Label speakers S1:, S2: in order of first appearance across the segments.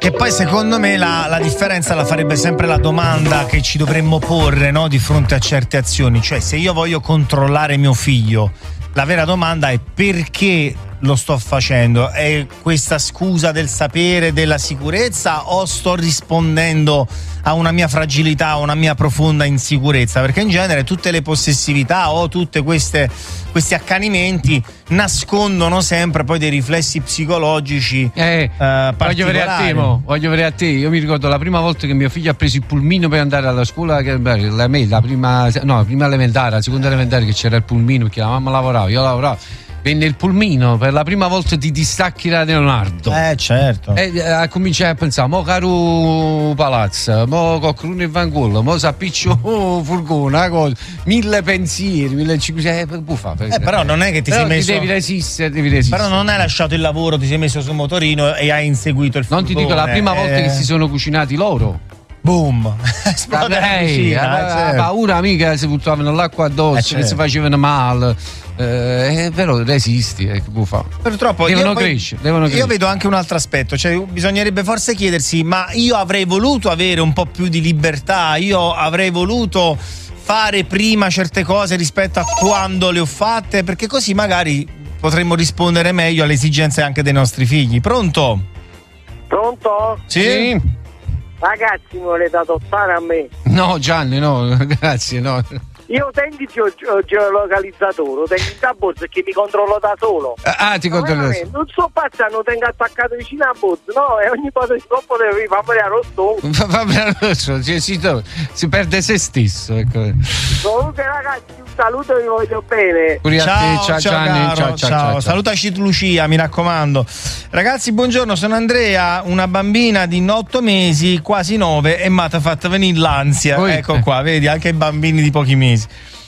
S1: Che poi secondo me la differenza la farebbe sempre la domanda che ci dovremmo porre, no, di fronte a certe azioni. Cioè, se io voglio controllare mio figlio, la vera domanda è: perché lo sto facendo? È questa scusa del sapere, della sicurezza, o sto rispondendo a una mia fragilità, a una mia profonda insicurezza? Perché in genere tutte le possessività o tutte questi accanimenti nascondono sempre poi dei riflessi psicologici particolari.
S2: Voglio vedere a te. Io mi ricordo la prima volta che mio figlio ha preso il pulmino per andare alla scuola, la prima elementare, la seconda elementare, che c'era il pulmino perché la mamma lavorava, io lavoravo. Venne il pulmino, per la prima volta ti distacchi da Leonardo.
S1: Certo.
S2: E cominciai a pensare: mo caro palazzo, mo coccrune e vangolo, mo s'appiccio furgone, cosa, 1000 pensieri, 1500 buffa.
S1: Però non è che ti sei messo.
S2: Devi resistere.
S1: Però non hai lasciato il lavoro, ti sei messo sul motorino e hai inseguito il furgone.
S2: Non ti dico la prima volta che si sono cucinati loro.
S1: Boom! Esplode la cucina,
S2: paura mica si buttavano l'acqua addosso, che si facevano male. Però resisti, che può fare?
S1: Purtroppo
S2: devono crescere.
S1: Io vedo anche un altro aspetto, cioè bisognerebbe forse chiedersi: ma io avrei voluto avere un po' più di libertà, io avrei voluto fare prima certe cose rispetto a quando le ho fatte, perché così magari potremmo rispondere meglio alle esigenze anche dei nostri figli. Pronto? Sì?
S3: Ragazzi, mi volete adottare a me?
S2: No, Gianni, no, grazie, no.
S3: Io tengo il geolocalizzatore, tengo il tabozzo che mi controllo da solo.
S2: Ti controllo.
S3: Non so pazzano, tengo attaccato vicino al bozzo, no? E ogni volta che troppo devi farmi arrosto.
S2: Si perde se stesso, ecco.
S3: Comunque ragazzi, un saluto, vi voglio bene.
S1: Ciao
S2: Gianni,
S1: caro, ciao. Salutaci Lucia, mi raccomando. Ragazzi, buongiorno, sono Andrea, una bambina di 8 mesi, quasi 9, e mi ha fatto venire l'ansia. Ecco qua, vedi, anche i bambini di pochi mesi.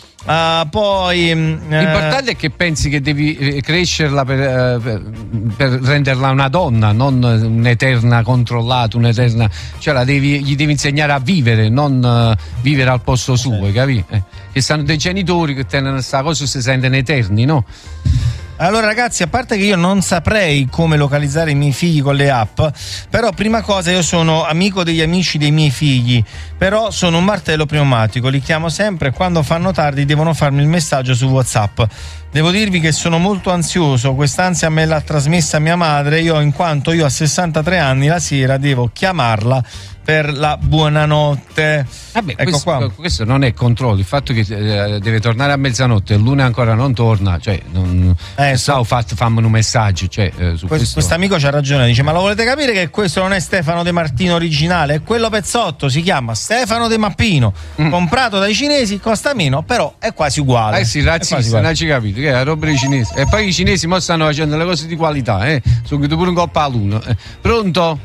S2: L'importante è che pensi che devi crescerla per renderla una donna, non un'eterna controllata, cioè gli devi insegnare a vivere, non vivere al posto suo, capì? Che stanno dei genitori che tengono questa cosa e si sentono eterni, no?
S1: Allora ragazzi, a parte che io non saprei come localizzare i miei figli con le app, però prima cosa io sono amico degli amici dei miei figli, però sono un martello pneumatico, li chiamo sempre e quando fanno tardi devono farmi il messaggio su WhatsApp. Devo dirvi che sono molto ansioso, quest'ansia me l'ha trasmessa mia madre, in quanto io a 63 anni la sera devo chiamarla per la buonanotte.
S2: Questo non è controllo, il fatto che deve tornare a mezzanotte e l'una ancora non torna, cioè fammi un messaggio, cioè, su
S1: questo amico c'ha ragione, dice: ma lo volete capire che questo non è Stefano De Martino originale, è quello pezzotto, si chiama Stefano De Mappino, comprato dai cinesi, costa meno, però è quasi uguale.
S2: Sì, razzista, non ci capito, che è la roba dei cinesi. E poi i cinesi mo stanno facendo le cose di qualità, sono pure un coppa all'uno. Pronto?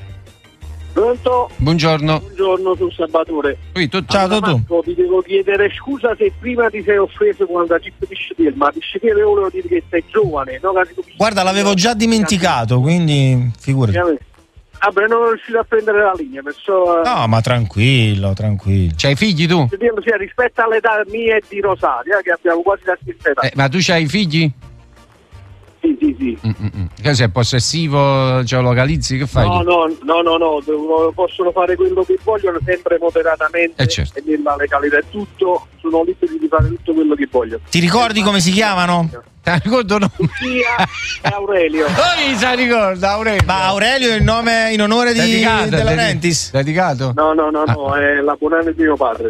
S2: Buongiorno.
S3: Buongiorno, sono Salvatore.
S1: Ciao Totò.
S3: Ti devo chiedere scusa se prima ti sei offeso quando ha detto Piscitiel, ma Piscitiel volevo dire che sei giovane, no?
S1: Guarda, l'avevo già dimenticato, quindi figurati.
S3: Vabbè, non sono riuscito a prendere la linea, perciò.
S1: No, ma tranquillo.
S2: C'hai figli tu?
S3: Rispetto all'età mia e di Rosaria, che abbiamo quasi la stessa età.
S2: Ma tu c'hai figli?
S3: Sì.
S2: Che sei possessivo, geolocalizzi, che fai?
S3: No, possono fare quello che vogliono, sempre moderatamente,
S2: certo.
S3: E nella legalità, è tutto, sono liberi di fare tutto quello che vogliono.
S1: Ti ricordi come si chiamano?
S2: Ricordo no.
S3: Lucia e Aurelio.
S2: Mi sa ricorda Aurelio.
S1: Ma Aurelio è il nome in onore di De Laurentiis?
S2: Dedicato?
S3: No, è la buonanima di mio padre.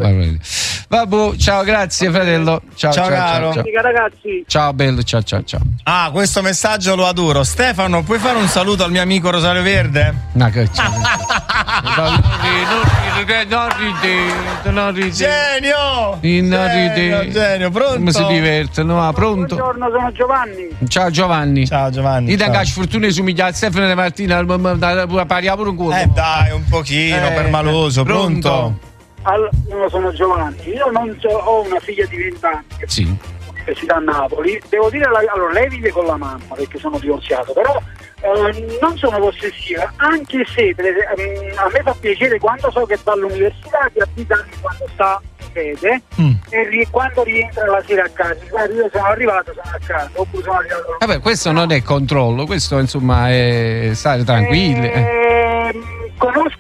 S2: Vabbè, ciao, grazie fratello. Ciao caro.
S3: Ciao ragazzi.
S2: Ciao bello, ciao.
S1: Questo messaggio lo adoro. Stefano, puoi fare un saluto al mio amico Rosario Verde?
S2: No, che c'è? Non ridi.
S1: Genio, pronto?
S2: Come si divertono? Pronto?
S3: Buongiorno, sono Giovanni.
S2: Ciao Giovanni.
S1: Io
S2: da sfortuna somiglia a Stefano De Martino, pariamo un culo.
S1: Dai, un pochino, permaloso. Pronto?
S3: Allora, sono Giovanni. Io ho una figlia di 20 anni.
S2: Sì.
S3: Università a Napoli. Devo dire, allora, lei vive con la mamma perché sono divorziato, però non sono possessiva, anche se a me fa piacere quando so che va all'università di abitare quando sta in sede e quando rientra la sera a casa. Guarda, io sono arrivato, sono a casa, oppure sono arrivato.
S2: Questo non è controllo, questo insomma è stare tranquilli.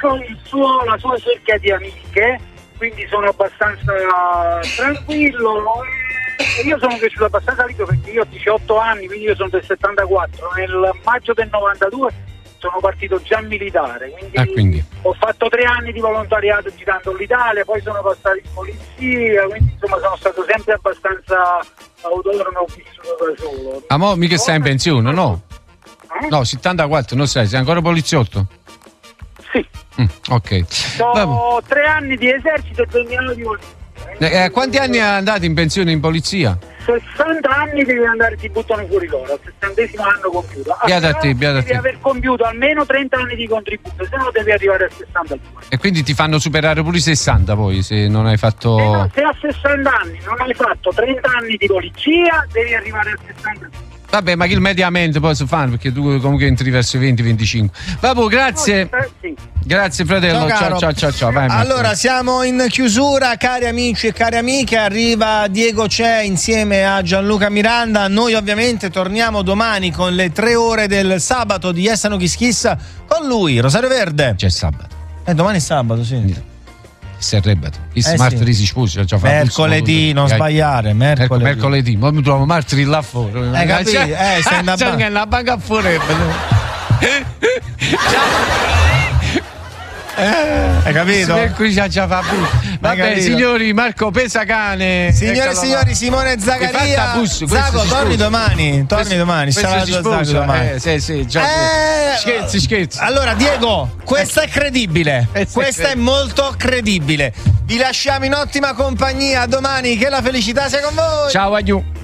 S3: la sua cerchia di amiche, quindi sono abbastanza tranquillo. Io sono cresciuto abbastanza libero perché io ho 18 anni, quindi io sono del 74. Nel maggio del 92 sono partito già militare, quindi ho fatto 3 anni di volontariato girando l'Italia, poi sono passato in polizia, quindi insomma sono stato sempre abbastanza autonomo, ho vissuto da solo.
S2: Ah, mo mica stai in pensione, no? No, 74, non sei ancora poliziotto?
S3: Sì.
S2: Ok.
S3: Ho 3 anni di esercito e 2 anni di polizia.
S2: Quanti anni andate in pensione in polizia?
S3: 60 anni devi andare, ti buttano fuori loro, al 60° anno compiuto.
S2: Beata a te.
S3: Devi aver compiuto almeno 30 anni di contributo, se no devi arrivare a 62.
S2: E quindi ti fanno superare pure i 60 poi, se non hai fatto...
S3: no, se a 60 anni non hai fatto 30 anni di polizia, devi arrivare a 60.
S2: Vabbè, ma che mediamente poi si fanno, perché tu comunque entri verso i 20-25. Vabbè, grazie.
S3: Sì.
S2: Grazie fratello, ciao. Vai,
S1: allora, siamo in chiusura, cari amici e cari amiche, arriva Diego C'è insieme a Gianluca Miranda. Noi ovviamente torniamo domani con le 3 ore del sabato di Essano Kiss con lui, Rosario Verde.
S2: C'è sabato.
S1: Domani è sabato, sì.
S2: Sarebbe martedì si sposa,
S1: mercoledì, non sbagliare,
S2: mercoledì. Ma mi trovo martedì là fuori.
S1: Hai capito? Sei
S2: una banca fuori.
S1: Hai capito?
S2: Qui già fa vabbè, signori, Marco Pesacane.
S1: Signore e signori, Simone Zaccaria. Zago, torni domani. Sarà domani.
S2: Sì, già. Scherzi.
S1: Allora, Diego, questa è credibile. Questa è molto credibile. Vi lasciamo in ottima compagnia. Domani, che la felicità sia con voi.
S2: Ciao, adieu.